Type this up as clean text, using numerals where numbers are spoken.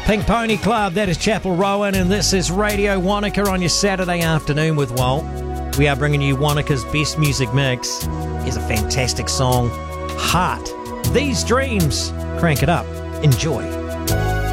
Pink Pony Club, that is Chapel Rowan, and this is Radio Wanaka on your Saturday afternoon with Walt. We are bringing you Wanaka's best music mix. Here's a fantastic song, Heart. These Dreams. Crank it up. Enjoy.